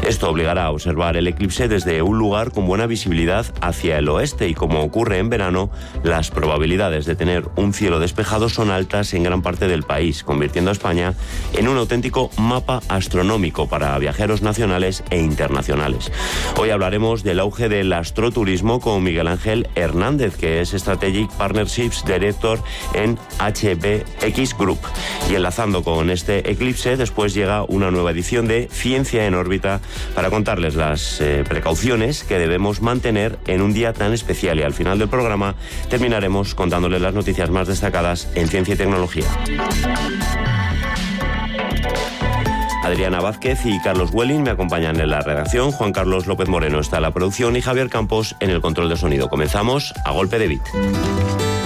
Esto obligará a observar el eclipse desde un lugar con buena visibilidad hacia el oeste y, como ocurre en verano, las probabilidades de tener un cielo despejado son altas en gran parte del país, convirtiendo a España en un auténtico mapa astronómico para viajeros nacionales e internacionales. Hoy hablaremos del auge del astroturismo con Miguel Ángel Hernández, que es Strategic Partnerships Director en HBX Group. Y enlazando con este eclipse, después llega una nueva edición de Ciencia en órbita para contarles las precauciones que debemos mantener en un día tan especial. Y al final del programa terminaremos contándoles las noticias más destacadas en ciencia y tecnología. Adriana Vázquez y Carlos Welling me acompañan en la redacción. Juan Carlos López Moreno está en la producción y Javier Campos en el control de sonido. Comenzamos a golpe de beat.